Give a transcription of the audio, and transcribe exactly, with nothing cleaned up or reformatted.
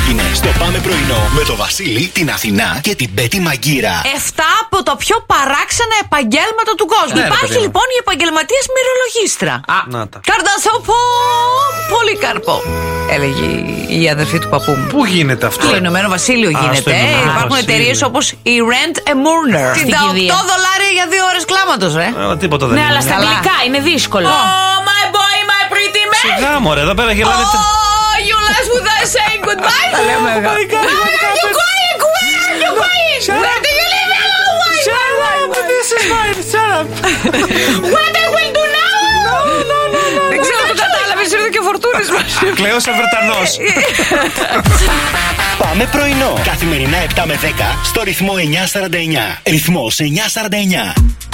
έγινε στο Πάμε Πρωινό με το Βασίλη, την Αθηνά και την Πέτη Μαγκύρα. Εφτά από τα πιο παράξενα επαγγέλματα του κόσμου. Ναι, Υπάρχει λοιπόν η επαγγελματίας μυρολογίστρα. Α, να τα. Καρδασοπό, Πολύκαρπο, έλεγε η αδερφή του παππού μου. Πού γίνεται αυτό? Στο Ηνωμένο Βασίλειο Α, γίνεται. στο Ηνωμένο Υπάρχουν Βασίλειο. εταιρείες όπως η Rent a Mourner. Στην οκτώ κηδεία. δολάρια για δύο ώρες κλάματος, ρε. Α, τίποτα δεν Ναι, είναι. αλλά στα Καλά. αγγλικά είναι δύσκολο. Oh, my boy, my pretty man. Σιγά μωρέ, εδώ πέρα γελάνε. Oh, you last with us saying goodbye. Τα λέμε εγώ. my God, what Where are you going? Where are you going? Where do you live? Shut up, this is mine, shut up. What I will do now? Δεν ξέρω αν το κατάλαβες, ήρθε και ο Φορτούνης μας. Κλαίος Αβρετανός. Πάμε Πρωινό. Καθημερινά επτά με δέκα στο ρυθμό εννιά σαράντα εννιά. Ρυθμός εννιά σαράντα εννιά.